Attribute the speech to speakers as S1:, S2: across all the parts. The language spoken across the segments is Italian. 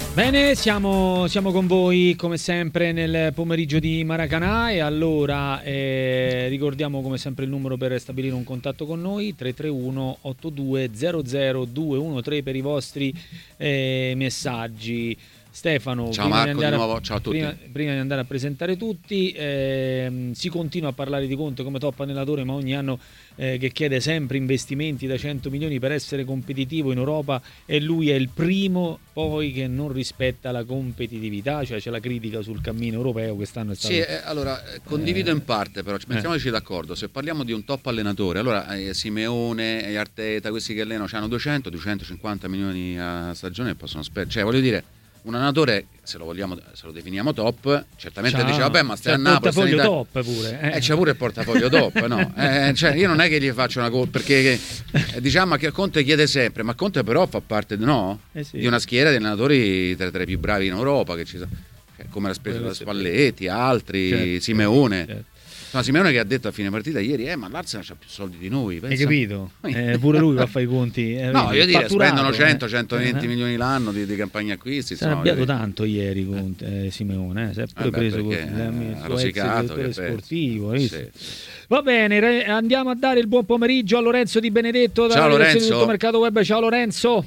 S1: Bene, siamo con voi come sempre nel pomeriggio di Maracanã e allora ricordiamo come sempre il numero per stabilire un contatto con noi, 331 8200 213 per i vostri messaggi. Stefano,
S2: ciao Marco, di nuovo, ciao a tutti.
S1: Prima di andare a presentare tutti, si continua a parlare di Conte come top allenatore, ma ogni anno che chiede sempre investimenti da 100 milioni per essere competitivo in Europa, e lui è il primo poi che non rispetta la competitività, cioè c'è la critica sul cammino europeo. Quest'anno è stato...
S2: Sì, allora condivido in parte, però mettiamoci d'accordo. Se parliamo di un top allenatore, allora Simeone, Arteta, questi che allenano hanno 200-250 milioni a stagione e possono spendere, cioè voglio dire, un allenatore, se lo definiamo top, certamente dice vabbè, ma stai a Napoli,
S1: il portafoglio top pure,
S2: c'è pure il portafoglio top, no? Cioè io non è che gli faccio una colpa, perché diciamo che Conte chiede sempre, ma Conte però fa parte di una schiera di allenatori tra i più bravi in Europa, che ci sono, come la Spalletti, altri, certo, Simeone. Certo. No, Simeone che ha detto a fine partita ieri, ma l'Arsenal c'ha più soldi di noi.
S1: Hai capito? Pure lui va a fare i conti.
S2: No, io dire, spendono 100-120 milioni l'anno di campagna acquisti.
S1: Si è arrabbiato tanto ieri Conte, Simeone, si è pure preso il suo ex direttore sportivo. Sì. Va bene, andiamo a dare il buon pomeriggio a Lorenzo Di Benedetto dalla redazione di Tutto Mercato Web. Ciao Lorenzo.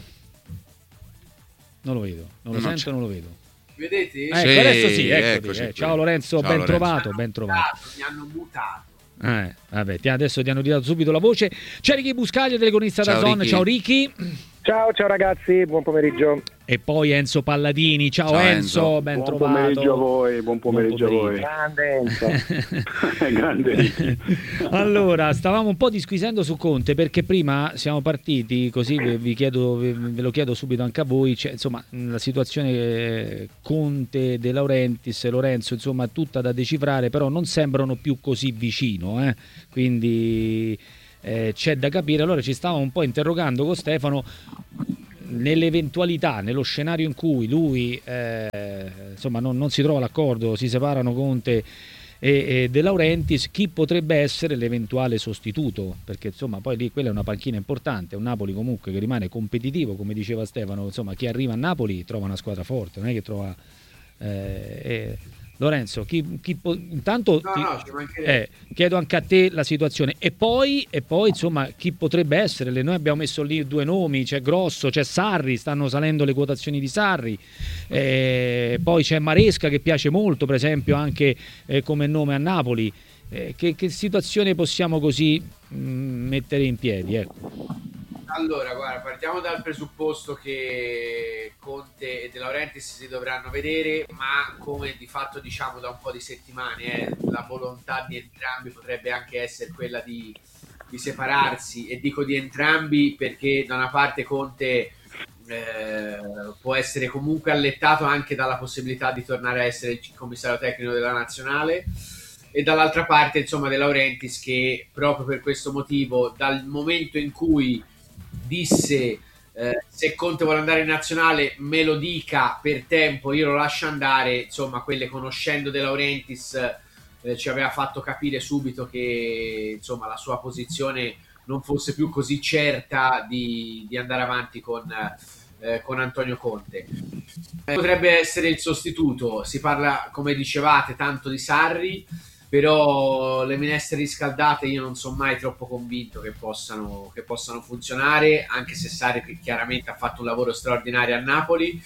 S1: Non lo vedo, non lo sento, non lo vedo.
S3: Vedete?
S1: Sì, adesso sì, eccoci. Ciao Lorenzo, ciao, ben trovato.
S3: Mi hanno mutato.
S1: Vabbè, adesso ti hanno ridato subito la voce. C'è Ricky Buscaglia, telecronista da Zon. Ciao Ricky.
S4: Ciao ragazzi, buon pomeriggio.
S1: E poi Enzo Palladini. Ciao Enzo, ben trovato.
S4: Buon pomeriggio a voi, buon pomeriggio a voi.
S3: Grande Enzo.
S4: Grande.
S1: Allora, stavamo un po' disquisendo su Conte, perché prima siamo partiti, così ve lo chiedo subito anche a voi, insomma, la situazione Conte, De Laurentiis, Lorenzo, insomma, tutta da decifrare, però non sembrano più così vicino, quindi... c'è da capire. Allora ci stavamo un po' interrogando con Stefano nell'eventualità, nello scenario in cui lui insomma non si trova l'accordo, si separano Conte e De Laurentiis, chi potrebbe essere l'eventuale sostituto, perché insomma poi lì quella è una panchina importante, un Napoli comunque che rimane competitivo, come diceva Stefano, insomma chi arriva a Napoli trova una squadra forte, non è che trova Lorenzo, intanto chiedo anche a te la situazione e poi insomma chi potrebbe essere. Noi abbiamo messo lì due nomi, c'è Grosso, c'è Sarri, stanno salendo le quotazioni di Sarri, poi c'è Maresca che piace molto per esempio anche come nome a Napoli. Che situazione possiamo così mettere in piedi? Ecco.
S3: Allora, guarda, partiamo dal presupposto che Conte e De Laurentiis si dovranno vedere, ma come di fatto diciamo da un po' di settimane, la volontà di entrambi potrebbe anche essere quella di separarsi, e dico di entrambi perché da una parte Conte può essere comunque allettato anche dalla possibilità di tornare a essere il commissario tecnico della nazionale, e dall'altra parte insomma De Laurentiis che proprio per questo motivo, dal momento in cui disse se Conte vuole andare in nazionale me lo dica per tempo, io lo lascio andare, insomma quelle, conoscendo De Laurentiis, ci aveva fatto capire subito che insomma la sua posizione non fosse più così certa di andare avanti con Antonio Conte. Potrebbe essere il sostituto, si parla come dicevate tanto di Sarri, però le minestre riscaldate io non sono mai troppo convinto che possano funzionare, anche se Sarri chiaramente ha fatto un lavoro straordinario a Napoli.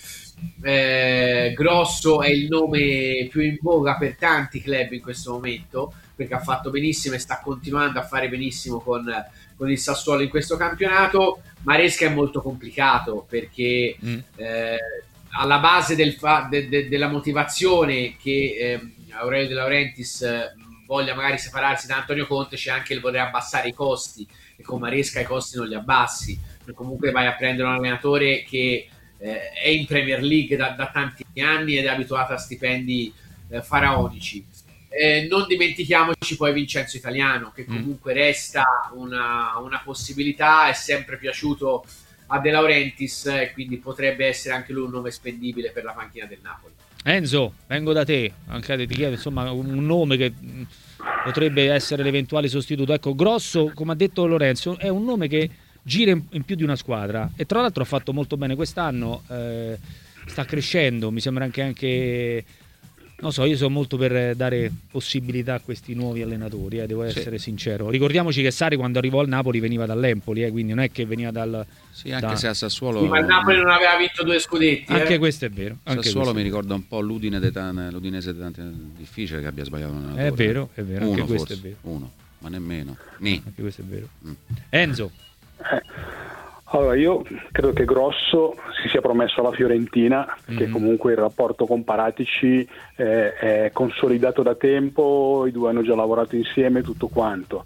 S3: Grosso è il nome più in voga per tanti club in questo momento, perché ha fatto benissimo e sta continuando a fare benissimo con il Sassuolo in questo campionato. Maresca è molto complicato perché alla base della motivazione che Aurelio De Laurentiis voglia magari separarsi da Antonio Conte c'è anche il voler abbassare i costi, e con Maresca i costi non li abbassi, perché comunque vai a prendere un allenatore che è in Premier League da tanti anni ed è abituato a stipendi faraonici. Non dimentichiamoci poi Vincenzo Italiano, che comunque resta una possibilità, è sempre piaciuto a De Laurentiis e quindi potrebbe essere anche lui un nome spendibile per la panchina del Napoli.
S1: Enzo, vengo da te, anche ti chiedo insomma un nome che potrebbe essere l'eventuale sostituto. Ecco, Grosso, come ha detto Lorenzo, è un nome che gira in più di una squadra e tra l'altro ha fatto molto bene quest'anno, sta crescendo, mi sembra anche non so, io sono molto per dare possibilità a questi nuovi allenatori, devo essere sincero. Ricordiamoci che Sarri quando arrivò al Napoli veniva dall'Empoli, quindi non è che veniva dal...
S2: Sì, anche se a Sassuolo...
S3: Sì, ma il Napoli non aveva vinto 2 scudetti.
S1: Anche questo è vero. Anche
S2: Sassuolo mi ricorda un po' l'Udinese tanto difficile che abbia sbagliato un allenatore.
S1: È vero,
S2: uno,
S1: anche questo
S2: forse,
S1: è vero.
S2: Uno, ma nemmeno.
S1: Anche questo è vero. Enzo.
S4: Allora, io credo che Grosso si sia promesso alla Fiorentina, che comunque il rapporto con Paratici è consolidato da tempo, i due hanno già lavorato insieme, tutto quanto.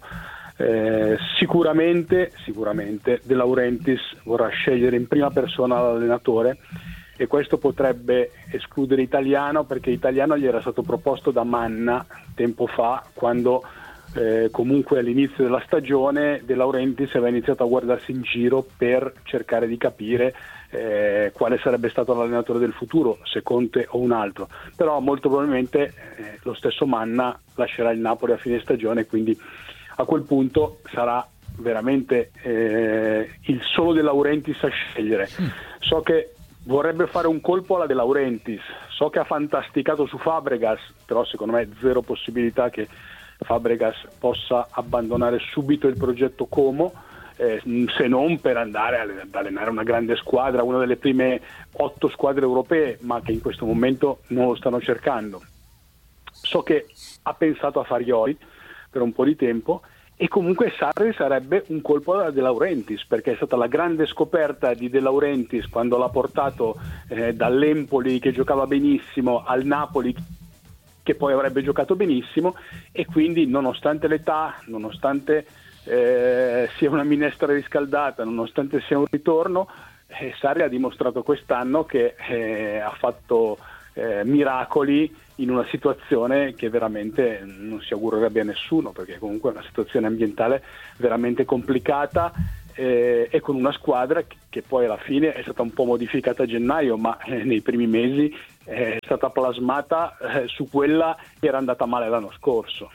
S4: Sicuramente De Laurentiis vorrà scegliere in prima persona l'allenatore, e questo potrebbe escludere Italiano, perché Italiano gli era stato proposto da Manna tempo fa, quando comunque all'inizio della stagione De Laurentiis aveva iniziato a guardarsi in giro per cercare di capire quale sarebbe stato l'allenatore del futuro, se Conte o un altro, però molto probabilmente lo stesso Manna lascerà il Napoli a fine stagione, quindi a quel punto sarà veramente il solo De Laurentiis a scegliere. So che vorrebbe fare un colpo alla De Laurentiis, so che ha fantasticato su Fabregas, però secondo me zero possibilità che Fabregas possa abbandonare subito il progetto Como, se non per andare ad allenare una grande squadra, una delle prime 8 squadre europee, ma che in questo momento non lo stanno cercando. So che ha pensato a Farioli per un po' di tempo, e comunque Sarri sarebbe un colpo da De Laurentiis, perché è stata la grande scoperta di De Laurentiis quando l'ha portato dall'Empoli, che giocava benissimo, al Napoli, che poi avrebbe giocato benissimo, e quindi nonostante l'età, nonostante sia una minestra riscaldata, nonostante sia un ritorno, Sarri ha dimostrato quest'anno che ha fatto miracoli in una situazione che veramente non si augurerebbe a nessuno, perché comunque è una situazione ambientale veramente complicata, e con una squadra che poi alla fine è stata un po' modificata a gennaio, ma nei primi mesi è stata plasmata su quella che era andata male l'anno scorso.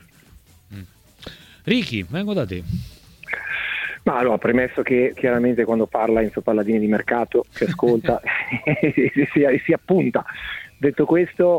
S1: Ricky, vengo da te.
S5: Ma allora, premesso che chiaramente quando parla Enzo Palladini di mercato si ascolta e si appunta. Detto questo,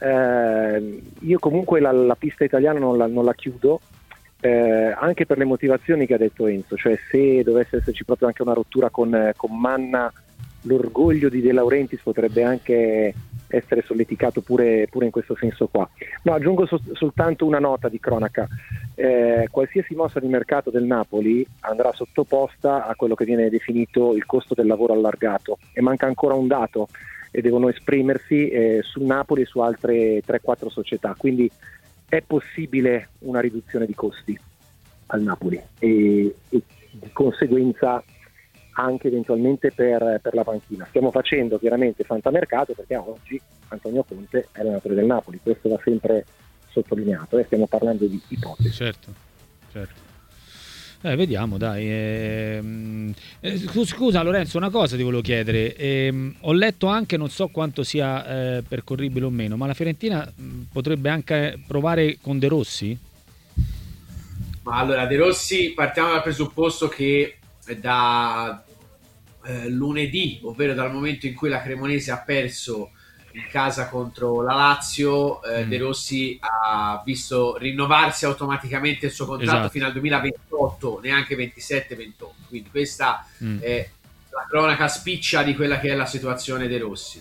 S5: io comunque la pista italiana non la chiudo, anche per le motivazioni che ha detto Enzo, cioè se dovesse esserci proprio anche una rottura con Manna, l'orgoglio di De Laurentiis potrebbe anche essere solleticato pure in questo senso qua. No, aggiungo soltanto una nota di cronaca. Qualsiasi mossa di mercato del Napoli andrà sottoposta a quello che viene definito il costo del lavoro allargato, e manca ancora un dato, e devono esprimersi su Napoli e su altre 3-4 società, quindi è possibile una riduzione di costi al Napoli e di conseguenza anche eventualmente per la panchina. Stiamo facendo chiaramente fantamercato, perché oggi Antonio Conte è allenatore del Napoli, questo va sempre sottolineato, stiamo parlando di ipotesi.
S1: Certo. Vediamo, dai. Scusa Lorenzo, una cosa ti volevo chiedere. Ho letto anche, non so quanto sia percorribile o meno, ma la Fiorentina potrebbe anche provare con De Rossi?
S3: Ma allora, De Rossi, partiamo dal presupposto che da lunedì, ovvero dal momento in cui la Cremonese ha perso in casa contro la Lazio, De Rossi ha visto rinnovarsi automaticamente il suo contratto fino al 2028, neanche 27-28, quindi questa è la cronaca spiccia di quella che è la situazione De Rossi.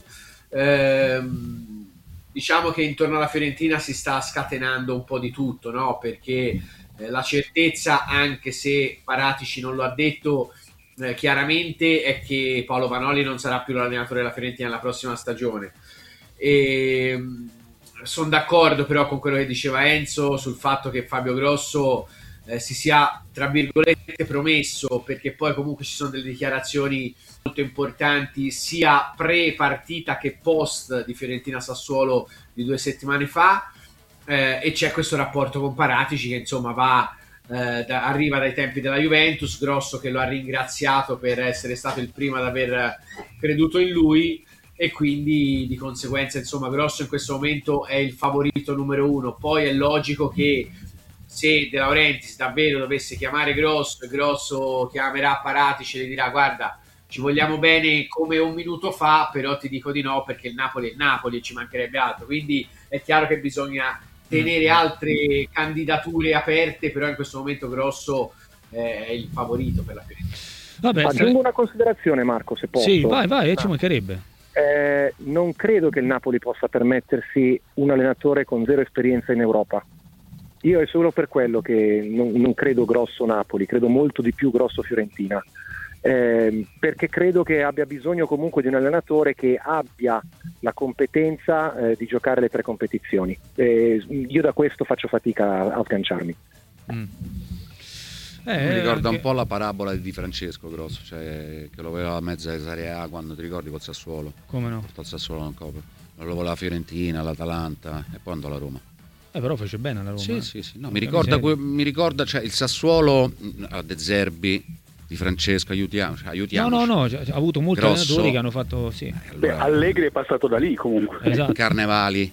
S3: Diciamo che intorno alla Fiorentina si sta scatenando un po' di tutto, no? Perché la certezza, anche se Paratici non lo ha detto chiaramente, è che Paolo Vanoli non sarà più l'allenatore della Fiorentina la prossima stagione. E sono d'accordo però con quello che diceva Enzo sul fatto che Fabio Grosso si sia tra virgolette promesso, perché poi comunque ci sono delle dichiarazioni molto importanti sia pre-partita che post di Fiorentina Sassuolo di 2 settimane fa, e c'è questo rapporto con Paratici che insomma arriva dai tempi della Juventus, Grosso che lo ha ringraziato per essere stato il primo ad aver creduto in lui, e quindi di conseguenza insomma Grosso in questo momento è il favorito numero 1. Poi è logico che se De Laurentiis davvero dovesse chiamare Grosso e Grosso chiamerà Paratici e gli dirà: guarda, ci vogliamo bene come un minuto fa, però ti dico di no perché il Napoli è il Napoli e ci mancherebbe altro, quindi è chiaro che bisogna tenere altre candidature aperte, però in questo momento Grosso è il favorito per la Fiorentina.
S5: Vabbè, aggiungo una considerazione, Marco, se posso.
S1: Sì, vai, ci mancherebbe.
S5: Non credo che il Napoli possa permettersi un allenatore con 0 esperienza in Europa. Io è solo per quello che non credo Grosso Napoli, credo molto di più Grosso Fiorentina, perché credo che abbia bisogno comunque di un allenatore che abbia la competenza di giocare le 3 competizioni. Io da questo faccio fatica a sganciarmi.
S2: Mi ricorda un po' la parabola di Di Francesco Grosso, cioè che lo voleva a mezza di Serie A quando ti ricordi col Sassuolo.
S1: Come no?
S2: Portò il Sassuolo in Coppa. Lo voleva la Fiorentina, l'Atalanta e poi andò alla Roma.
S1: Però fece bene alla Roma.
S2: Sì. No, mi ricorda cioè, il Sassuolo De Zerbi, Di Francesco, aiutiamoci.
S1: No, ha avuto molti allenatori che hanno fatto
S4: allora, Allegri è passato da lì comunque.
S1: Esatto.
S2: Carnevali.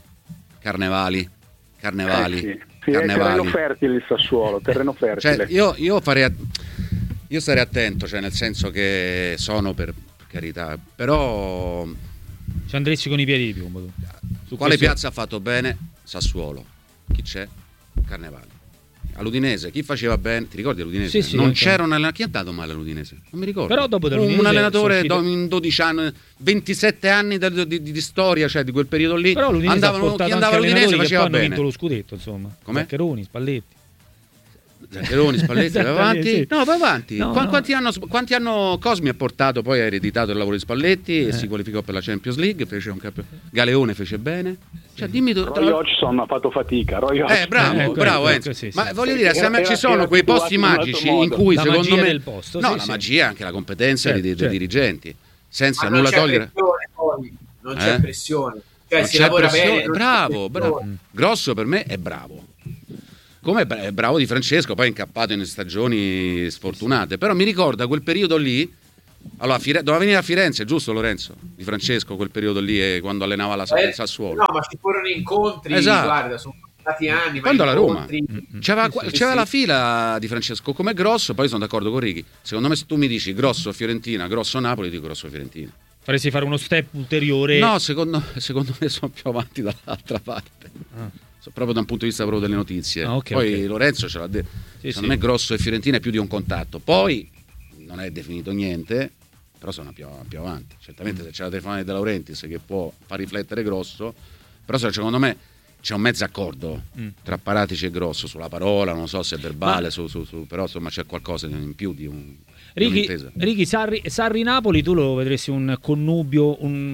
S4: Sì, è terreno fertile il Sassuolo, terreno fertile.
S2: Cioè, io starei attento, cioè nel senso che sono per carità, però
S1: ci andresti con i piedi di piombo.
S2: Quale piazza ha fatto bene? Sassuolo. Chi c'è? Carnevali. All'Udinese, chi faceva bene? Ti ricordi l'Udinese?
S1: Sì,
S2: non c'era un allenatore. Chi ha dato male all'Udinese? Non mi ricordo.
S1: Però dopo dall'Udinese
S2: un allenatore in 12 anni, 27 anni di storia, cioè di quel periodo lì.
S1: Però l'Udinese
S2: chi andava all'Udinese faceva bene.
S1: Hanno vinto lo scudetto, insomma.
S2: Come?
S1: Zaccheroni, Spalletti.
S2: Spalletti, vai avanti.
S1: Sì.
S2: No, vai avanti.
S1: No.
S2: Quanti anno Cosmi ha portato, poi ha ereditato il lavoro di Spalletti e si qualificò per la Champions League, fece Galeone fece bene. Cioè, dimmi
S4: Roy Hodgson ha fatto fatica.
S2: Bravo Enzo.
S1: Sì.
S2: Ma voglio dire, ci sono quei posti magici in cui
S1: la
S2: secondo me
S1: del posto,
S2: la magia è anche la competenza dei dirigenti, senza
S3: ma
S2: nulla togliere.
S3: Non c'è pressione. Cioè,
S2: non
S3: si
S2: c'è
S3: lavora
S2: pressione.
S3: bene.
S2: Bravo. Grosso per me è bravo. Come è bravo Di Francesco, poi è incappato in stagioni sfortunate, però mi ricorda quel periodo lì. Allora, doveva venire a Firenze, giusto Lorenzo? Di Francesco, quel periodo lì, quando allenava la Sassuolo.
S3: No, ma ci furono incontri,
S2: esatto.
S3: Guarda, sono stati anni.
S2: Quando alla Roma c'era la
S3: sì.
S2: fila di Francesco come Grosso, poi sono d'accordo con Righi. Secondo me se tu mi dici Grosso Fiorentina, Grosso Napoli, dico Grosso Fiorentina.
S1: Faresti fare uno step ulteriore?
S2: No, secondo me sono più avanti dall'altra parte. Proprio da un punto di vista proprio delle notizie. Poi Lorenzo ce l'ha detto. Secondo me Grosso e Fiorentina è più di un contatto. Poi non è definito niente, però sono più avanti. Certamente se c'è la telefonata di De Laurentiis che può far riflettere Grosso, però secondo me c'è un mezzo accordo tra Paratici e Grosso sulla parola, non so se è verbale, però insomma c'è qualcosa in più di un
S1: Righi, Sarri-Napoli, tu lo vedresti un connubio,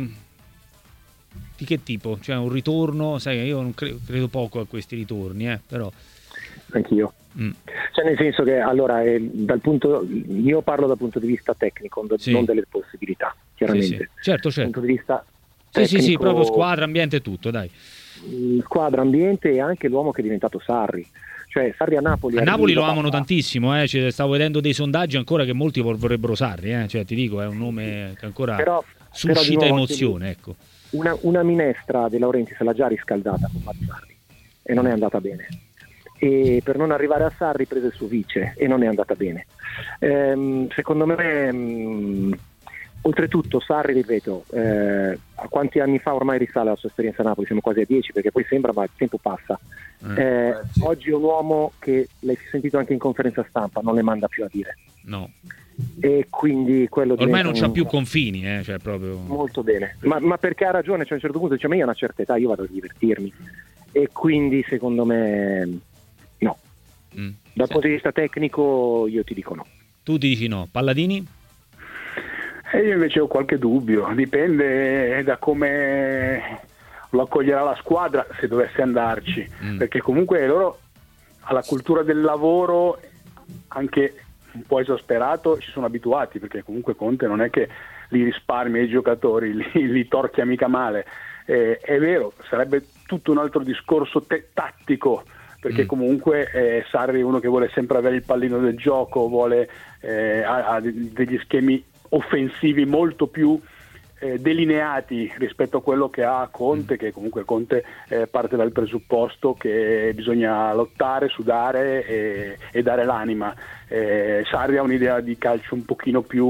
S1: di che tipo? Cioè un ritorno? Sai, io non credo poco a questi ritorni, però.
S5: Anch'io. Cioè nel senso che allora io parlo dal punto di vista tecnico, non delle possibilità, chiaramente.
S1: Sì. Certo.
S5: Dal punto di vista tecnico,
S1: sì, proprio squadra, ambiente e tutto, dai.
S5: Squadra, ambiente e anche l'uomo che è diventato Sarri. Cioè Sarri a Napoli.
S1: A Napoli lo amano tantissimo, stavo vedendo dei sondaggi ancora che molti vorrebbero Sarri, cioè ti dico, è un nome che ancora suscita emozione, ecco.
S5: Una minestra De Laurentiis l'ha già riscaldata con Mazzarri e non è andata bene, e per non arrivare a Sarri prese il suo vice e non è andata bene. Secondo me oltretutto Sarri, ripeto, a quanti anni fa ormai risale la sua esperienza a Napoli? Siamo quasi a 10, perché poi sembra, ma il tempo passa. Sì. Oggi è un uomo che l'hai sentito anche in conferenza stampa, non le manda più a dire.
S1: No.
S5: E quindi quello
S1: ormai non c'ha più confini, cioè proprio
S5: molto bene, ma perché ha ragione, cioè a un certo punto dice: ma io a una certa età io vado a divertirmi, e quindi secondo me no. Dal punto di vista tecnico io ti dico no.
S1: Tu ti dici no. Palladini?
S4: Io invece ho qualche dubbio, dipende da come lo accoglierà la squadra se dovesse andarci, perché comunque loro alla cultura del lavoro, anche un po' esasperato, ci sono abituati, perché comunque Conte non è che li risparmia i giocatori, li torchia mica male. È vero, sarebbe tutto un altro discorso tattico, perché comunque Sarri è uno che vuole sempre avere il pallino del gioco, ha degli schemi offensivi molto più delineati rispetto a quello che ha Conte, che comunque Conte parte dal presupposto che bisogna lottare, sudare e dare l'anima. Sarri ha un'idea di calcio un pochino più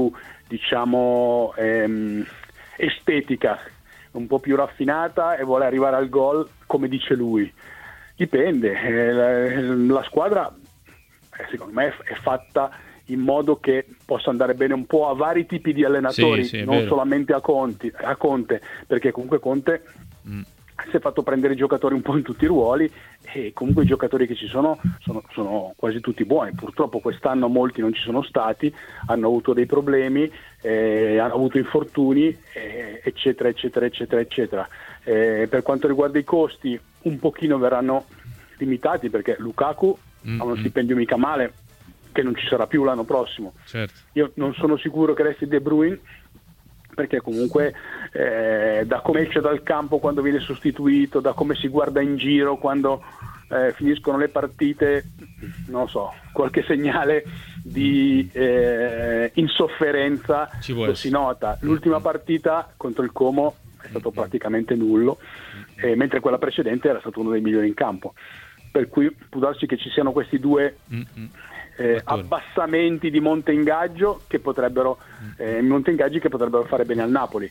S4: diciamo estetica, un po' più raffinata e vuole arrivare al gol come dice lui. Dipende, la squadra secondo me è fatta in modo che possa andare bene un po' a vari tipi di allenatori, non solamente a Conte, perché comunque Conte si è fatto prendere i giocatori un po' in tutti i ruoli, e comunque i giocatori che ci sono quasi tutti buoni. Purtroppo quest'anno molti non ci sono stati, hanno avuto dei problemi, hanno avuto infortuni, eccetera eccetera eccetera eccetera. Per quanto riguarda i costi, un pochino verranno limitati, perché Lukaku ha uno stipendio mica male, che non ci sarà più l'anno prossimo.
S1: Certo.
S4: Io non sono sicuro che resti De Bruyne, perché comunque da come esce dal campo quando viene sostituito, da come si guarda in giro quando finiscono le partite, non lo so, qualche segnale di insofferenza lo si nota. L'ultima partita contro il Como è stato praticamente nullo, mentre quella precedente era stato uno dei migliori in campo, per cui può darsi che ci siano questi due abbassamenti di monte ingaggio che potrebbero fare bene al Napoli.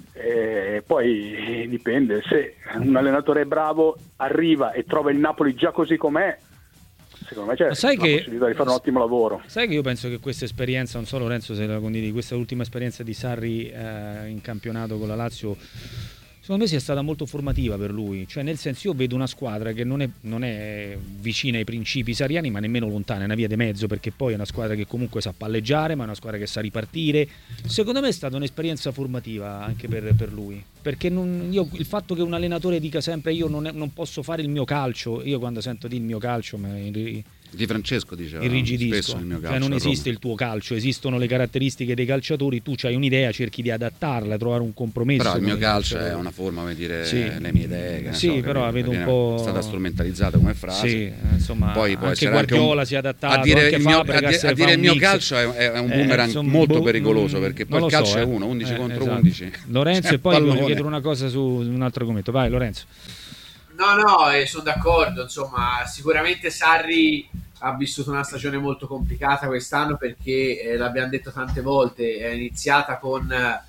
S4: Poi dipende, se un allenatore bravo arriva e trova il Napoli già così com'è, secondo me c'è la possibilità di fare un ottimo lavoro.
S1: Sai che io penso che questa esperienza, non so Lorenzo se la condividi, questa ultima esperienza di Sarri in campionato con la Lazio, secondo me sia stata molto formativa per lui, cioè nel senso, io vedo una squadra che non è vicina ai principi sarriani, ma nemmeno lontana, è una via di mezzo, perché poi è una squadra che comunque sa palleggiare, ma è una squadra che sa ripartire. Secondo me è stata un'esperienza formativa anche per lui, perché il fatto che un allenatore dica sempre io non posso fare il mio calcio, io quando sento dire il mio calcio
S2: Di Francesco diceva
S1: irrigidisco,
S2: il mio calcio,
S1: cioè non esiste il tuo calcio, esistono le caratteristiche dei calciatori, tu c'hai un'idea, cerchi di adattarla, trovare un compromesso.
S2: Però il mio calcio è una forma, come dire, le mie idee,
S1: però vedo un po'
S2: è stata strumentalizzata come frase.
S1: Insomma,
S2: poi può
S1: anche
S2: essere
S1: Guardiola si è adattato,
S2: a dire
S1: il
S2: mio calcio è un boomerang molto pericoloso, perché poi il calcio è 11 contro 11.
S1: Lorenzo, e poi voglio chiedere una cosa su un altro argomento. Vai Lorenzo.
S3: No, sono d'accordo, insomma, sicuramente Sarri ha vissuto una stagione molto complicata quest'anno, perché l'abbiamo detto tante volte, è iniziata con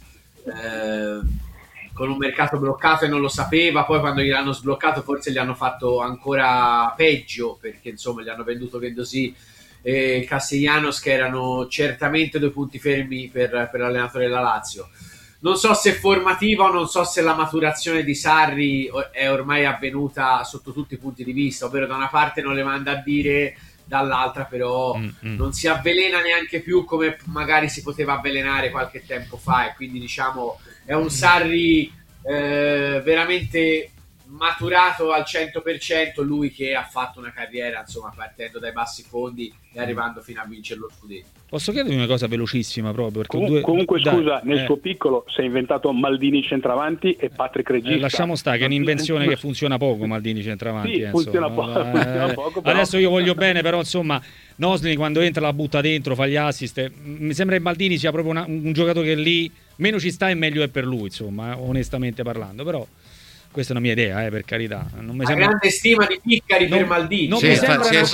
S3: un mercato bloccato e non lo sapeva, poi quando gliel'hanno sbloccato forse gli hanno fatto ancora peggio, perché insomma gli hanno venduto Guendouzi e Castellanos, che erano certamente due punti fermi per l'allenatore della Lazio. Non so se è formativa o non so se la maturazione di Sarri è ormai avvenuta sotto tutti i punti di vista, ovvero da una parte non le manda a dire, dall'altra però non si avvelena neanche più come magari si poteva avvelenare qualche tempo fa, e quindi diciamo è un Sarri veramente maturato al 100%, lui che ha fatto una carriera insomma partendo dai bassi fondi e arrivando fino a vincere lo scudetto.
S1: Posso chiedervi una cosa velocissima proprio perché
S4: comunque scusa, nel suo piccolo si è inventato Maldini centravanti e Patrick regista.
S1: Lasciamo stare che è un'invenzione che funziona poco, Maldini centravanti,
S4: sì, funziona poco, però.
S1: Adesso io voglio bene, però insomma Nosli quando entra la butta dentro, fa gli assist, mi sembra che Maldini sia proprio un giocatore che lì meno ci sta e meglio è per lui, insomma, onestamente parlando, però questa è una mia idea, per carità. Non mi sembra...
S3: grande stima di Piccari per Maldini.
S1: Non
S2: mi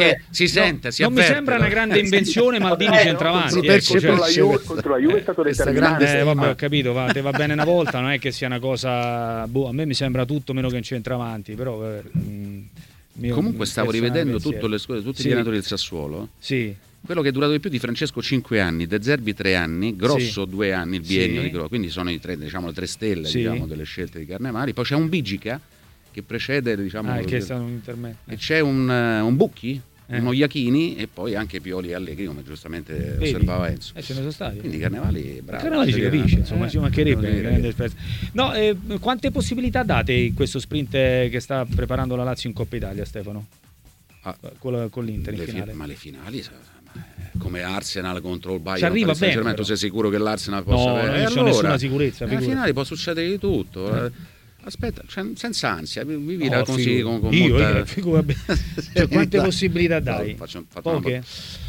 S2: sembra
S1: una grande invenzione Maldini centravanti.
S4: Contro la Juve è stato determinante.
S1: Vabbè, ho capito, te va bene una volta, non è che sia una cosa... a me mi sembra tutto meno che un centravanti, però...
S2: Comunque stavo rivedendo tutte le squadre, tutti gli allenatori del Sassuolo.
S1: Sì.
S2: Quello che è durato di più di Francesco 5 anni, De Zerbi 3 anni, Grosso 2 anni, il biennio di Grosso, quindi sono i tre, diciamo, le 3 stelle delle scelte di Carnevali. Poi c'è un Bigica che precede, diciamo,
S1: che è stato un intermedio.
S2: E c'è un Bucchi, uno Iachini e poi anche Pioli e Allegri, come giustamente osservava Enzo.
S1: Ce ne sono stati.
S2: Quindi Carnevali, bravo.
S1: Carnevali si capisce, insomma, ci mancherebbe. No, quante possibilità date in questo sprint che sta preparando la Lazio in Coppa Italia, Stefano? Con l'Inter in finale.
S2: Ma le finali come Arsenal contro il Bayern,
S1: ci arriva bene,
S2: tu sei sicuro che l'Arsenal possa avere?
S1: Non c'è nessuna sicurezza.
S2: Alle finali può succedere di tutto. Aspetta, senza ansia, vivila così con molta...
S1: quante possibilità dai?
S2: Poche?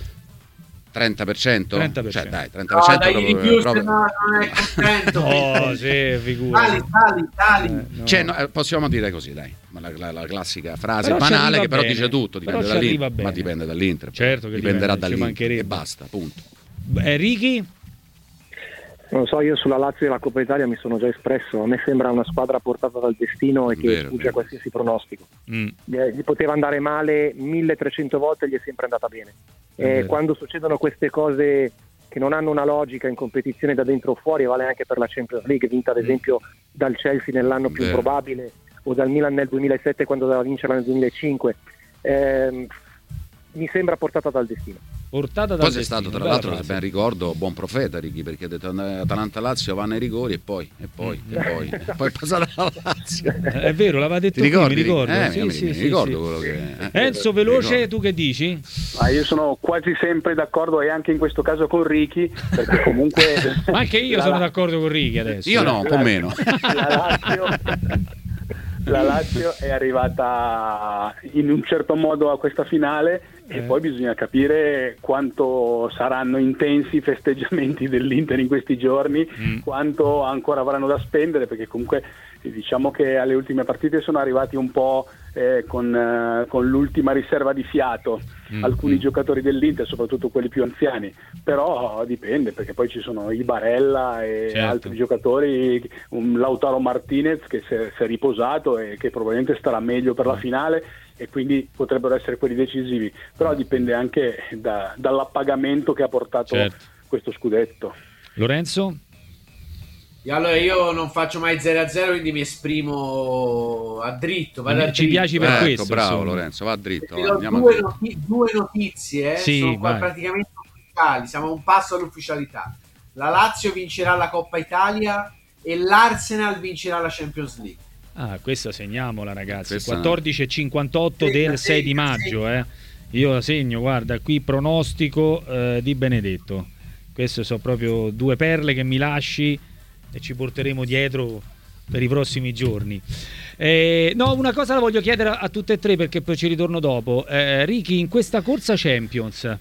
S2: 30%? Cioè dai, 30%
S3: proprio... non è contento. Tali.
S2: Cioè, possiamo dire così, dai, ma la classica frase banale che però dice tutto, dipende dall'Inter, ma dipende dall'Inter.
S1: Certo che
S2: dipenderà dall'Inter e basta, punto.
S1: Ricky?
S5: Non so, io sulla Lazio e la Coppa Italia mi sono già espresso. A me sembra una squadra portata dal destino e che sfugge a qualsiasi pronostico. Gli poteva andare male 1300 volte e gli è sempre andata bene. Quando succedono queste cose che non hanno una logica in competizione da dentro o fuori, vale anche per la Champions League, vinta ad esempio dal Chelsea nell'anno più probabile, o dal Milan nel 2007 quando doveva vincerla nel 2005. Mi sembra portata dal destino.
S2: Poi è stato, tra l'altro, se ben ricordo, buon profeta Righi, perché ha detto Atalanta-Lazio vanno ai rigori e poi è passata la Lazio.
S1: È vero, l'aveva detto qui, mi ricordo.
S2: Mi ricordo quello che
S1: Enzo, veloce, tu che dici?
S4: Io sono quasi sempre d'accordo, e anche in questo caso con Ricky, perché comunque
S1: ma anche io sono d'accordo con Ricky adesso.
S2: Io no, un po' meno.
S4: La Lazio è arrivata in un certo modo a questa finale e poi bisogna capire quanto saranno intensi i festeggiamenti dell'Inter in questi giorni, quanto ancora avranno da spendere, perché comunque diciamo che alle ultime partite sono arrivati un po' con l'ultima riserva di fiato alcuni giocatori dell'Inter, soprattutto quelli più anziani, però dipende, perché poi ci sono i Barella e altri giocatori, un Lautaro Martinez che si è riposato e che probabilmente starà meglio per la finale, e quindi potrebbero essere quelli decisivi, però dipende anche dall'appagamento che ha portato questo scudetto.
S1: Lorenzo?
S3: Allora, io non faccio mai 0-0, quindi mi esprimo a dritto.
S1: Ci piaci per questo.
S2: Bravo,
S1: insomma.
S2: Lorenzo, va a dritto.
S3: Due notizie, sono qua praticamente ufficiali, siamo a un passo all'ufficialità. La Lazio vincerà la Coppa Italia e l'Arsenal vincerà la Champions League.
S1: Questa segniamola, ragazzi. 14:58 del 6 di maggio. Io la segno, guarda, qui pronostico di Benedetto. Queste sono proprio due perle che mi lasci e ci porteremo dietro per i prossimi giorni. Una cosa la voglio chiedere a tutte e tre, perché poi ci ritorno dopo. Ricky, in questa corsa Champions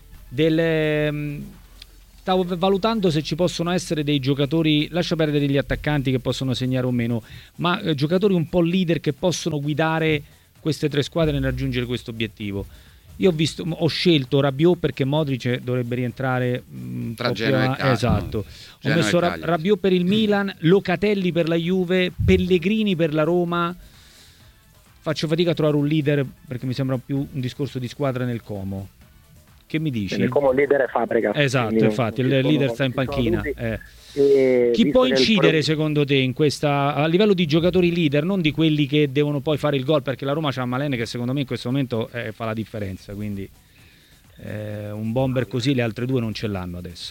S1: stavo valutando se ci possono essere dei giocatori, lascia perdere degli attaccanti che possono segnare o meno, ma giocatori un po' leader che possono guidare queste tre squadre nel raggiungere questo obiettivo. Io ho scelto Rabiot perché Modric dovrebbe rientrare
S2: tra Genoa e Cagliari.
S1: Esatto. Ho messo Rabiot per il Milan, Locatelli per la Juve, Pellegrini per la Roma. Faccio fatica a trovare un leader perché mi sembra più un discorso di squadra nel Como. Che mi dici?
S5: Nel Como il leader è Fabregas.
S1: Esatto, infatti il leader sta in panchina. Chi può incidere secondo te in questa, a livello di giocatori leader, non di quelli che devono poi fare il gol, perché la Roma c'ha Malene che secondo me in questo momento fa la differenza, quindi un bomber così le altre due non ce l'hanno adesso.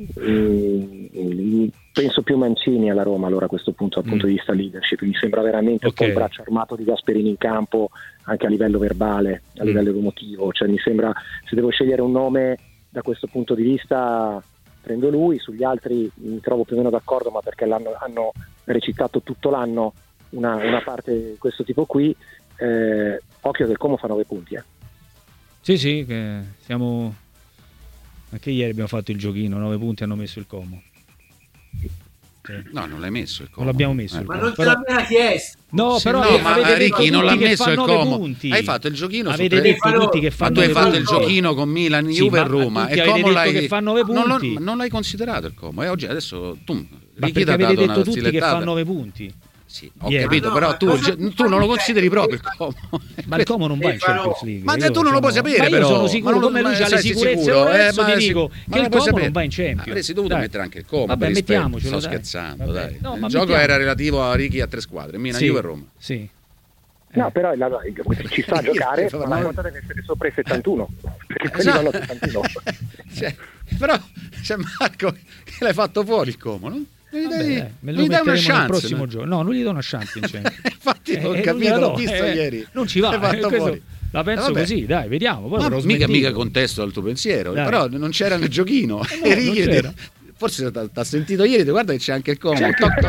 S5: Penso più Mancini alla Roma, allora a questo punto dal punto di vista leadership mi sembra veramente un po' il braccio armato di Gasperini in campo, anche a livello verbale, a livello emotivo, cioè mi sembra, se devo scegliere un nome da questo punto di vista prendo lui. Sugli altri mi trovo più o meno d'accordo, ma perché hanno recitato tutto l'anno una parte di questo tipo qui. Occhio che il Como fa 9 punti.
S1: Sì, che siamo... Anche ieri abbiamo fatto il giochino, 9 punti hanno messo il Como.
S2: No, non l'hai messo il Como.
S1: Non l'abbiamo messo il
S3: Ma
S1: Como.
S3: non ce l'abbiamo chiesto.
S1: No,
S2: sì,
S1: però
S2: ma Ricky non l'ha messo il Como. Punti. Hai fatto il giochino.
S1: Avete detto tutti che fanno 9 punti.
S2: Ma tu hai fatto il giochino con Milan, Juve e Roma. E Como
S1: che fa 9 punti.
S2: Non l'hai considerato il Como. E oggi adesso tu
S1: Ricky perché avete detto tutti che fa 9 punti.
S2: Sì, ho capito, però tu non lo consideri proprio il Como.
S1: Ma il Como non va in Champions League.
S2: Ma tu non lo puoi sapere,
S1: ma
S2: però.
S1: Io sono sicuro, come lui ha le sicurezze, adesso ti dico che il Como non va in Champions.
S2: Avresti dovuto mettere anche il Como.
S1: Vabbè, mettiamocelo.
S2: Sto scherzando, dai. Il gioco era relativo a Ricky a 3 squadre, Milan, Juve e Roma.
S1: Sì.
S5: No, però ci sa giocare, ma la volta deve essere sopra i 71, perché quelli vanno 71.
S2: Però c'è Marco che l'hai fatto fuori il Como, no?
S1: Me lo metteremo nel prossimo giorno. No, non gli do una chance in Champions.
S2: Infatti ho capito, l'ho visto ieri.
S1: Non ci va, la penso così, dai, vediamo. Poi
S2: mica contesto al tuo pensiero, però non c'era nel giochino. Forse t'ha sentito ieri, guarda che c'è anche il Como.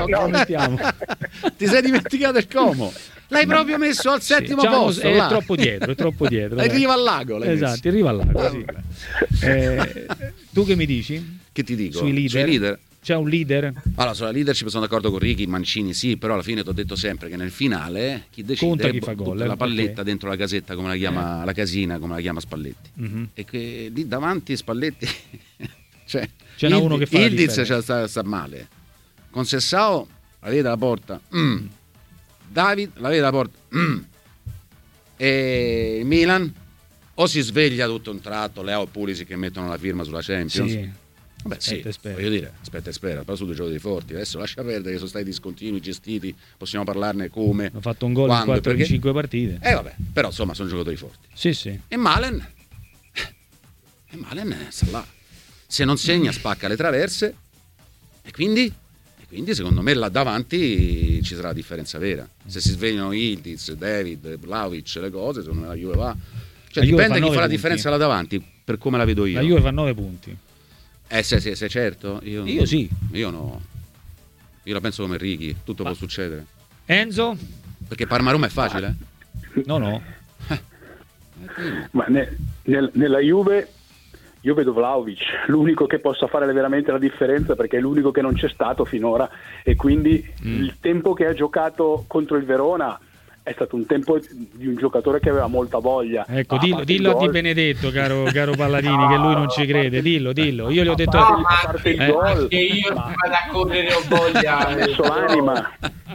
S2: Ti sei dimenticato il Como. L'hai proprio messo al settimo posto.
S1: È troppo dietro.
S2: Arriva al lago.
S1: Esatto, arriva al lago. Sì. Tu che mi dici?
S2: Che ti dico?
S1: Sui leader? C'è un leader?
S2: Allora, sulla leadership sono d'accordo con Ricky, Mancini sì, però alla fine ti ho detto sempre che nel finale chi decide
S1: conta chi fa gol,
S2: la palletta dentro la casetta, come la chiama la casina, come la chiama Spalletti. E che lì davanti Spalletti Cioè,
S1: c'è uno che fa la
S2: Ildiz
S1: differenza.
S2: sta male. Con Sessao la vede alla porta. David la vede alla porta. E Milan o si sveglia tutto un tratto, Leao e Pulisic che mettono la firma sulla Champions.
S1: Sì.
S2: Vabbè, sì, voglio dire, aspetta e spera, però sono due giocatori forti. Adesso lascia perdere che sono stati discontinui, gestiti, possiamo parlarne come.
S1: Hanno fatto un gol in 4 o 5 partite.
S2: Vabbè, però insomma sono giocatori forti.
S1: Sì.
S2: E Malen sta là. Se non segna spacca le traverse e quindi secondo me là davanti ci sarà la differenza vera. Se si svegliano Ildiz, David, Vlahovic, le cose, secondo me la Juve va. Cioè dipende chi fa la differenza là davanti, per come la vedo io.
S1: La Juve fa 9 punti.
S2: Sei certo?
S1: Io sì.
S2: Io no. Io la penso come Righi, tutto può succedere.
S1: Enzo?
S2: Perché Parma-Roma è facile?
S1: No.
S4: Ma nella Juve io vedo Vlahovic, l'unico che possa fare veramente la differenza, perché è l'unico che non c'è stato finora, e quindi il tempo che ha giocato contro il Verona è stato un tempo di un giocatore che aveva molta voglia.
S1: Ecco, dillo a Di Benedetto, caro Palladini, che lui non ci crede. Dillo. Io gli ho detto
S4: a parte il gol,
S3: che io vado a correre ho voglia.
S4: Ha messo l'anima.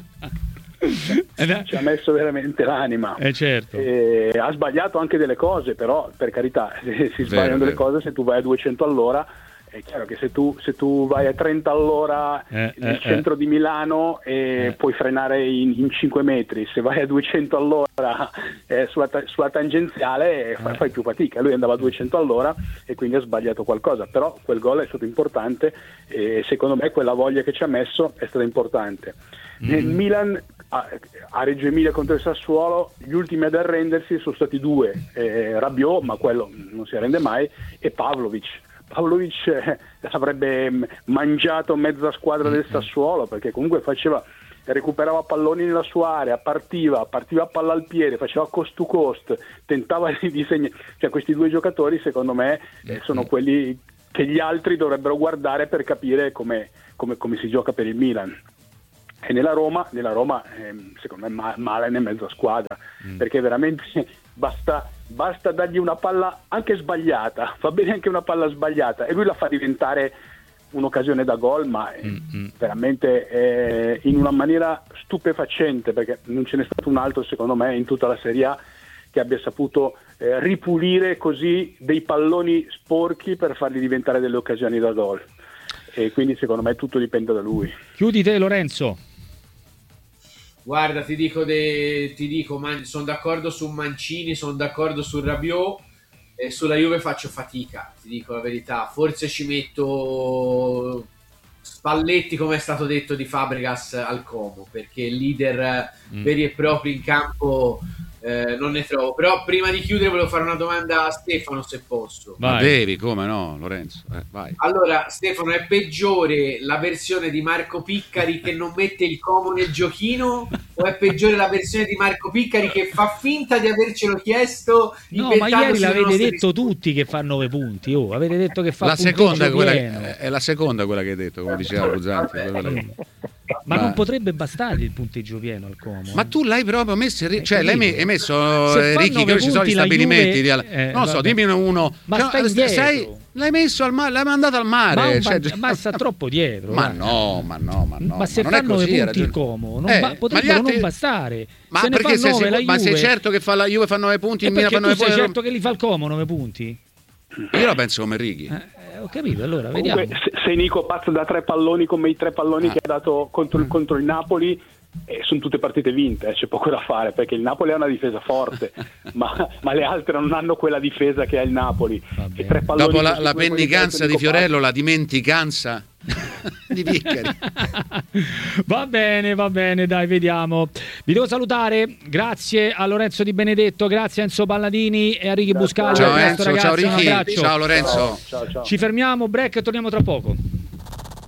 S4: Ci ha messo veramente l'anima.
S1: Certo.
S4: Ha sbagliato anche delle cose, però per carità, si sbagliano delle cose. Se tu vai a 200 all'ora, è chiaro che se tu vai a 30 all'ora nel centro di Milano puoi frenare in 5 metri, se vai a 200 all'ora sulla tangenziale fai più fatica. Lui andava a 200 all'ora e quindi ha sbagliato qualcosa, però quel gol è stato importante e secondo me quella voglia che ci ha messo è stata importante. Nel Milan a Reggio Emilia contro il Sassuolo gli ultimi ad arrendersi sono stati due, Rabiot, ma quello non si arrende mai, e Pavlovic avrebbe mangiato mezza squadra del Sassuolo, perché comunque recuperava palloni nella sua area, partiva a palla al piede, faceva cost to cost, tentava di disegnare. Cioè questi due giocatori secondo me sono quelli che gli altri dovrebbero guardare per capire come si gioca per il Milan. E nella Roma secondo me Malen è mezza squadra, perché veramente basta dargli una palla anche sbagliata, va bene anche una palla sbagliata e lui la fa diventare un'occasione da gol, ma veramente in una maniera stupefacente, perché non ce n'è stato un altro secondo me in tutta la Serie A che abbia saputo ripulire così dei palloni sporchi per farli diventare delle occasioni da gol, e quindi secondo me tutto dipende da lui.
S1: Chiudi te, Lorenzo.
S3: Guarda, ti dico, sono d'accordo su Mancini, sono d'accordo su Rabiot, e sulla Juve faccio fatica, ti dico la verità. Forse ci metto Spalletti, come è stato detto, di Fabregas al Como, perché leader veri e propri in campo non ne trovo. Però prima di chiudere volevo fare una domanda a Stefano, se posso.
S2: Ma devi, come no, Lorenzo? Vai.
S3: Allora, Stefano, è peggiore la versione di Marco Piccari che non mette il Como nel giochino, o è peggiore la versione di Marco Piccari che fa finta di avercelo chiesto?
S1: No, ma ieri l'avete detto tutti che fa 9 punti. Avete detto che fa
S2: la seconda, è la seconda quella che hai detto, come diceva Buzzanti.
S1: Ma non potrebbe bastare il punteggio pieno al Como.
S2: Ma tu l'hai proprio messo, cioè l'hai messo Ricchi, che ci sono gli stabilimenti
S1: Juve,
S2: non lo so, dimmi uno.
S1: Ma
S2: l'hai messo l'hai mandato al mare,
S1: ma sta troppo dietro.
S2: Ma no.
S1: Ma se
S2: non
S1: fa
S2: è
S1: 9
S2: così,
S1: punti il Como potrebbero
S2: altri...
S1: non bastare.
S2: Ma
S1: se
S2: perché
S1: ne fa 9 la Juve...
S2: Ma sei certo che la Juve fa 9 punti, il Milan fa 9 punti?
S1: Sei certo che li fa il Como 9 punti?
S2: Io la penso come Righi.
S1: Ho capito, allora
S4: comunque,
S1: vediamo.
S4: Se Nico pazzo da 3 palloni come i 3 palloni che ha dato contro il Napoli, sono tutte partite vinte, c'è poco da fare, perché il Napoli ha una difesa forte ma le altre non hanno quella difesa che ha il Napoli. E 3 palloni
S2: dopo la pennicanza di Fiorello, la dimenticanza di Piccari.
S1: Va bene, dai, vediamo. Vi devo salutare, grazie a Lorenzo Di Benedetto, grazie a Enzo Palladini e a Ricky Buscaglia.
S2: Ciao Enzo,
S1: ragazzi,
S2: ciao Ricky,
S1: un abbraccio.
S2: ciao Lorenzo.
S4: Ciao.
S1: Ci fermiamo, break e torniamo tra poco.